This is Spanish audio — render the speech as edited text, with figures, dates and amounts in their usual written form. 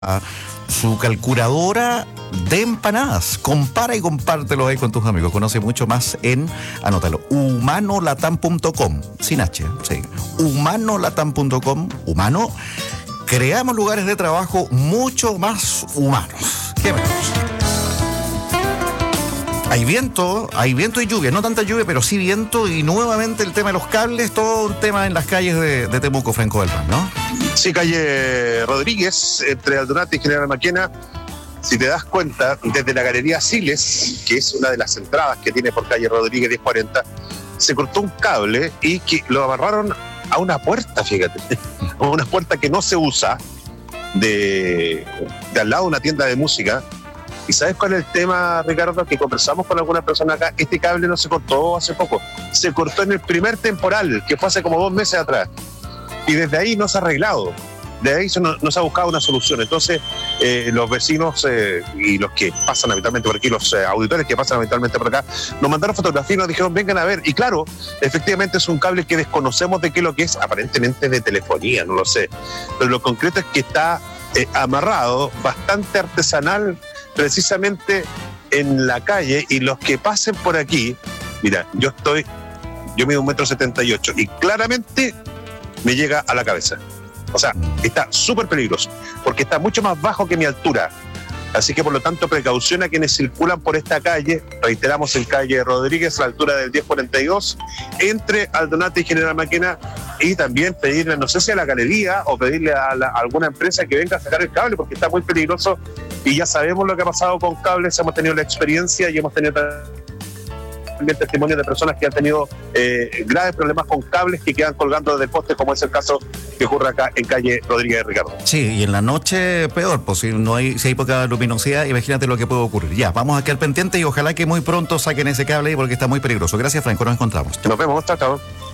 su calculadora de empanadas. Compara y compártelo ahí con tus amigos. Conoce mucho más en, anótalo, humanolatam.com, sin H, sí, humanolatam.com, humano. Creamos lugares de trabajo mucho más humanos. ¿Qué menos? Hay viento y lluvia, no tanta lluvia, pero sí viento, y nuevamente el tema de los cables, todo un tema en las calles de Temuco, Franco Beltrán, ¿no? Sí, calle Rodríguez, entre Aldunate y General Maquena. Si te das cuenta, desde la Galería Siles, que es una de las entradas que tiene por calle Rodríguez 1040, se cortó un cable y que lo amarraron a una puerta, fíjate, a una puerta que no se usa, de al lado de una tienda de música. ¿Y sabes cuál es el tema, Ricardo? Que conversamos con algunas personas acá. Este cable no se cortó hace poco, se cortó en el primer temporal, que fue hace como 2 meses atrás. Y desde ahí no se ha arreglado, de ahí no se ha buscado una solución. Entonces, los vecinos y los que pasan habitualmente por aquí, los auditores que pasan habitualmente por acá, nos mandaron fotografías y nos dijeron, vengan a ver. Y claro, efectivamente es un cable que desconocemos de qué es lo que es, aparentemente de telefonía, no lo sé. Pero lo concreto es que está amarrado, bastante artesanal, precisamente en la calle. Y los que pasen por aquí, mira, yo mido 1,78 m y claramente me llega a la cabeza. O sea, está súper peligroso, porque está mucho más bajo que mi altura. Así que, por lo tanto, precaución a quienes circulan por esta calle. Reiteramos, en calle Rodríguez, a la altura del 1042, entre Aldunate y General Maquena. Y también pedirle, no sé si a la galería o pedirle a alguna empresa que venga a sacar el cable, porque está muy peligroso. Y ya sabemos lo que ha pasado con cables, hemos tenido la experiencia y hemos tenido también testimonios de personas que han tenido graves problemas con cables que quedan colgando desde el poste, como es el caso que ocurre acá en calle Rodríguez, Ricardo. Sí, y en la noche peor, pues si hay poca luminosidad, imagínate lo que puede ocurrir. Ya, vamos a quedar pendientes y ojalá que muy pronto saquen ese cable ahí porque está muy peligroso. Gracias, Franco, nos encontramos. Nos vemos, chao.